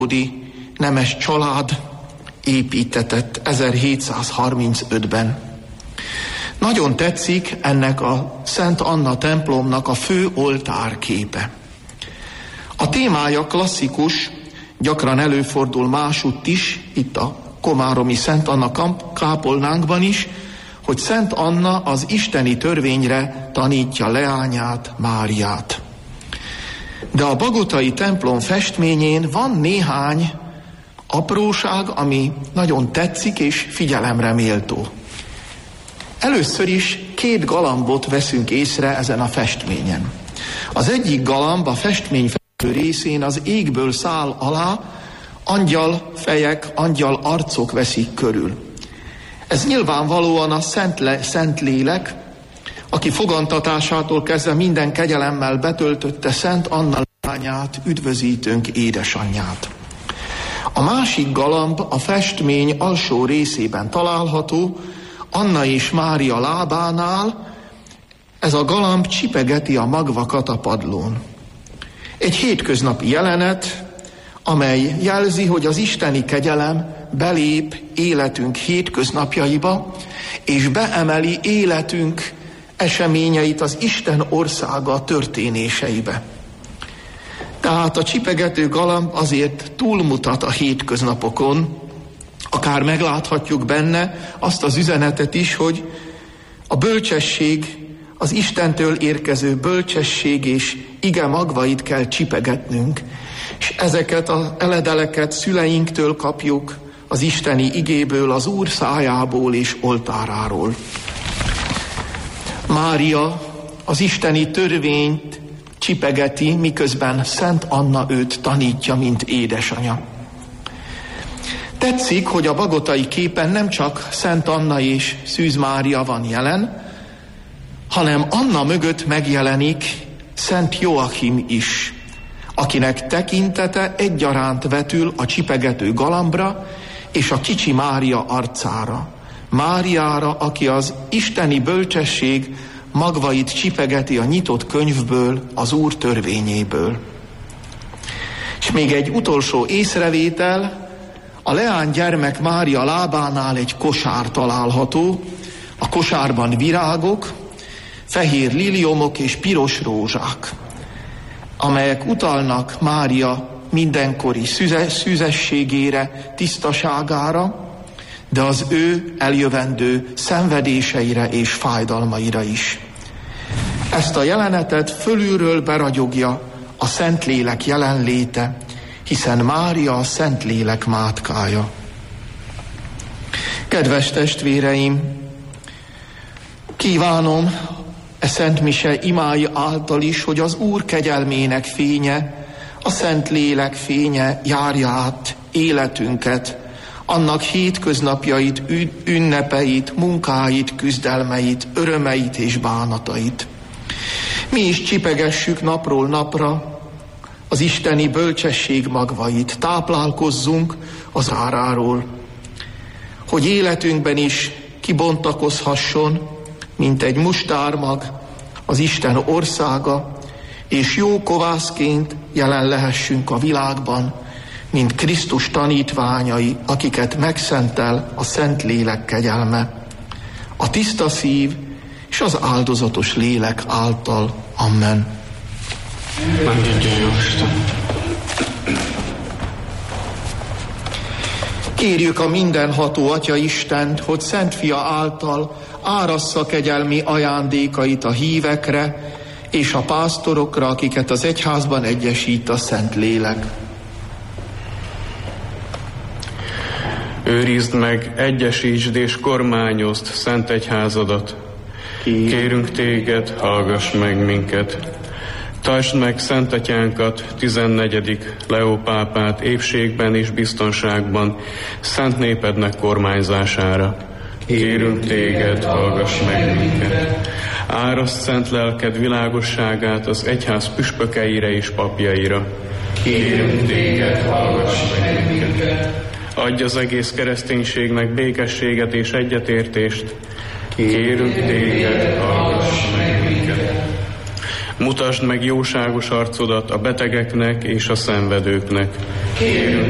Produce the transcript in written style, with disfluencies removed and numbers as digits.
nemes család építetett 1735-ben. Nagyon tetszik ennek a Szent Anna templomnak a fő oltárképe. A témája klasszikus, gyakran előfordul másutt is, itt a komáromi Szent Anna kápolnánkban is, hogy Szent Anna az isteni törvényre tanítja leányát, Máriát. De a bagotai templom festményén van néhány apróság, ami nagyon tetszik és figyelemre méltó. Először is 2 galambot veszünk észre ezen a festményen. Az egyik galamb a festmény felső részén az égből száll alá, angyal fejek, angyal arcok veszik körül. Ez nyilvánvalóan a Szentlélek, aki fogantatásától kezdve minden kegyelemmel betöltötte Szent Anna lányát, üdvözítőnk édesanyját. A másik galamb a festmény alsó részében található, Anna és Mária lábánál. Ez a galamb csipegeti a magvakat a padlón. Egy hétköznapi jelenet, amely jelzi, hogy az isteni kegyelem belép életünk hétköznapjaiba, és beemeli életünk eseményeit az Isten országa történéseibe. Tehát a csipegető galamb azért túlmutat a hétköznapokon, akár megláthatjuk benne azt az üzenetet is, hogy a bölcsesség, az Istentől érkező bölcsesség és ige magvait kell csipegetnünk, és ezeket az eledeleket szüleinktől kapjuk, az isteni igéből, az Úr szájából és oltáráról. Mária az isteni törvényt csipegeti, miközben Szent Anna őt tanítja, mint édesanya. Tetszik, hogy a bagotai képen nem csak Szent Anna és Szűz Mária van jelen, hanem Anna mögött megjelenik Szent Joachim is, akinek tekintete egyaránt vetül a csipegető galambra és a kicsi Mária arcára. Máriára, aki az isteni bölcsesség magvait csipegeti a nyitott könyvből, az Úr törvényéből. És még egy utolsó észrevétel, a leánygyermek Mária lábánál egy kosár található, a kosárban virágok, fehér liliomok és piros rózsák, amelyek utalnak Mária mindenkori szűzességére, tisztaságára, de az ő eljövendő szenvedéseire és fájdalmaira is. Ezt a jelenetet fölülről beragyogja a Szentlélek jelenléte, hiszen Mária a Szentlélek mátkája. Kedves testvéreim, kívánom e Szent Mise imái által is, hogy az Úr kegyelmének fénye, a Szentlélek fénye járja át életünket, annak hétköznapjait, ünnepeit, munkáit, küzdelmeit, örömeit és bánatait. Mi is csipegessük napról napra az isteni bölcsesség magvait, táplálkozzunk az áráról, hogy életünkben is kibontakozhasson, mint egy mustármag, az Isten országa, és jó kovászként jelen lehessünk a világban, mint Krisztus tanítványai, akiket megszentel a Szentlélek kegyelme, a tiszta szív és az áldozatos lélek által. Amen. Kérjük a mindenható Atya Istent, hogy Szent Fia által árassza kegyelmi ajándékait a hívekre és a pásztorokra, akiket az egyházban egyesít a Szentlélek. Őrizd meg, egyesítsd és kormányozd szent egyházadat. Kérünk téged, hallgass meg minket. Tartsd meg Szent Atyánkat, 14. Leó pápát épségben és biztonságban, szent népednek kormányzására. Kérünk téged, hallgass meg minket. Árasd szent lelked világosságát az egyház püspökeire és papjaira. Kérünk téged, hallgass meg minket. Adj az egész kereszténységnek békességet és egyetértést. Kérünk téged, hallgass meg minket. Mutasd meg jóságos arcodat a betegeknek és a szenvedőknek. Kérünk